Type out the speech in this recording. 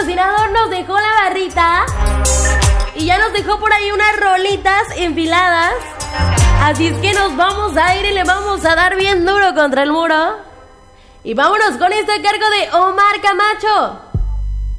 patrocinador nos dejó la barrita y ya nos dejó por ahí unas rolitas enfiladas. Así es que nos vamos a ir y le vamos a dar bien duro contra el muro. Y vámonos con esto a cargo de Omar Camacho.